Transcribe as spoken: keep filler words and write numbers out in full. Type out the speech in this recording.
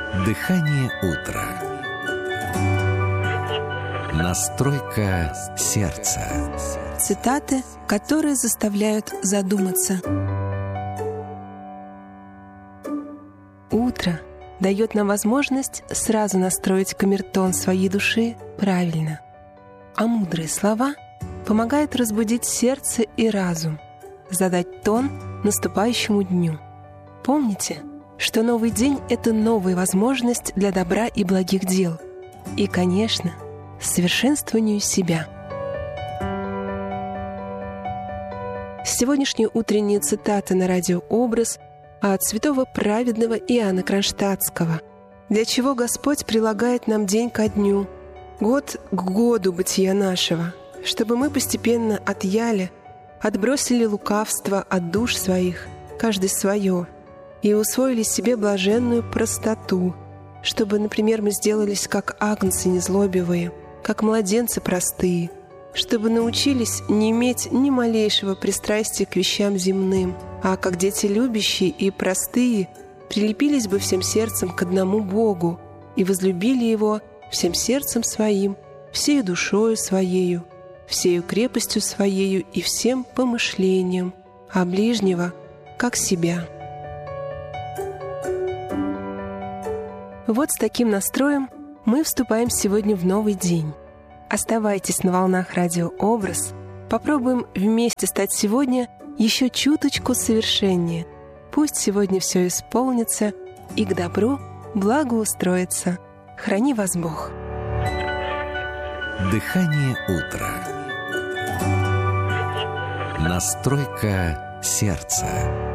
Дыхание утра. Настройка сердца. Цитаты, которые заставляют задуматься. Утро дает нам возможность сразу настроить камертон своей души правильно. А мудрые слова помогают разбудить сердце и разум, задать тон наступающему дню. Помните, что новый день — это новая возможность для добра и благих дел. И, конечно, совершенствованию себя. Сегодняшние утренние цитаты на радио «Образ» от святого праведного Иоанна Кронштадтского. «Для чего Господь прилагает нам день ко дню, год к году бытия нашего, чтобы мы постепенно отъяли, отбросили лукавство от душ своих, каждый свое, и усвоили себе блаженную простоту, чтобы, например, мы сделались как агнцы незлобивые, как младенцы простые, чтобы научились не иметь ни малейшего пристрастия к вещам земным, а как дети любящие и простые прилепились бы всем сердцем к одному Богу и возлюбили Его всем сердцем своим, всею душою своею, всею крепостью своею и всем помышлением, а ближнего как себя». Вот с таким настроем мы вступаем сегодня в новый день. Оставайтесь на волнах радио «Образ». Попробуем вместе стать сегодня еще чуточку совершеннее. Пусть сегодня все исполнится и к добру благоустроится. Храни вас Бог. Дыхание утра. Настройка сердца.